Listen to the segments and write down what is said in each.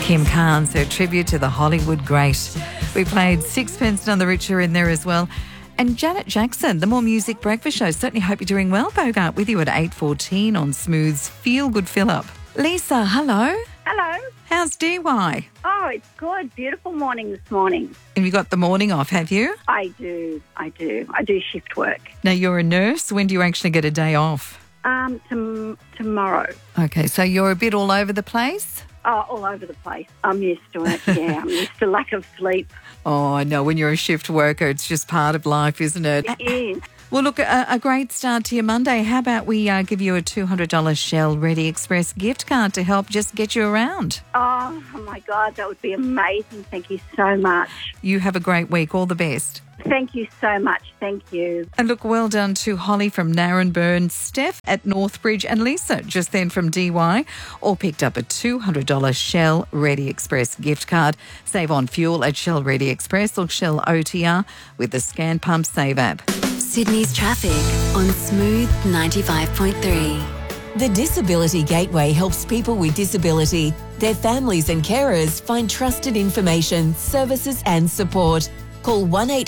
Kim Carnes, her tribute to the Hollywood great. We played Sixpence None the Richer in there as well. And Janet Jackson, the More Music Breakfast Show. Certainly hope you're doing well, Bogart, with you at 8:14 on Smooth's Feel Good Fill Up. Lisa, hello. Hello. How's DY? Oh, it's good. Beautiful morning this morning. Have you got the morning off, have you? I do. I do shift work. Now, you're a nurse. When do you actually get a day off? Tomorrow. Okay, so you're a bit all over the place? Oh, all over the place. I'm used to it. Yeah, I'm used to lack of sleep. Oh, I know. When you're a shift worker, it's just part of life, isn't it? It is. Well, look, a great start to your Monday. How about we give you a $200 Shell Ready Express gift card to help just get you around? Oh, my God, that would be amazing. Thank you so much. You have a great week. All the best. Thank you so much. Thank you. And look, well done to Holly from Narrenburn, Steph at Northbridge and Lisa just then from DY. All picked up a $200 Shell Ready Express gift card. Save on fuel at Shell Ready Express or Shell OTR with the Scan Pump Save app. Sydney's traffic on Smooth 95.3. The Disability Gateway helps people with disability, their families and carers find trusted information, services and support. Call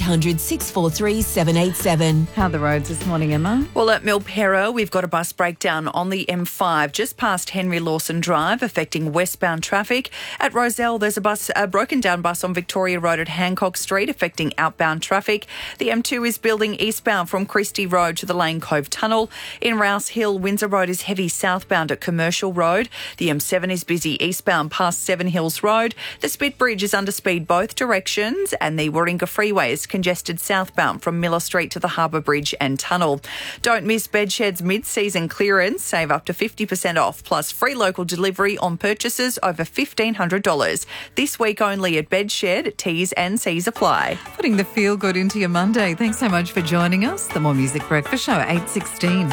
1-800-643-787. How are the roads this morning, Emma? Well, at Milperra, we've got a bus breakdown on the M5 just past Henry Lawson Drive, affecting westbound traffic. At Rozelle, there's a broken down bus on Victoria Road at Hancock Street, affecting outbound traffic. The M2 is building eastbound from Christie Road to the Lane Cove Tunnel. In Rouse Hill, Windsor Road is heavy southbound at Commercial Road. The M7 is busy eastbound past Seven Hills Road. The Spit Bridge is under speed both directions, and the Warringah Freeway is congested southbound from Miller Street to the Harbour Bridge and Tunnel. Don't miss Bedshed's mid-season clearance. Save up to 50% off, plus free local delivery on purchases over $1,500. This week only at Bedshed. T's and C's apply. Putting the feel good into your Monday. Thanks so much for joining us. The More Music Breakfast Show, 8:16.